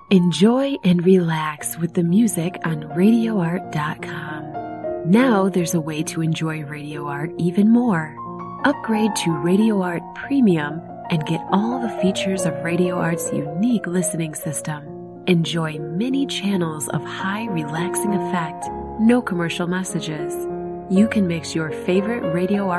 Enjoy and relax with the music on RadioArt.com. Now there's a way to enjoy Radio Art even more. Upgrade to Radio Art Premium and get all the features of Radio Art's unique listening system. Enjoy many channels of high relaxing effect, no commercial messages. You can mix your favorite Radio Art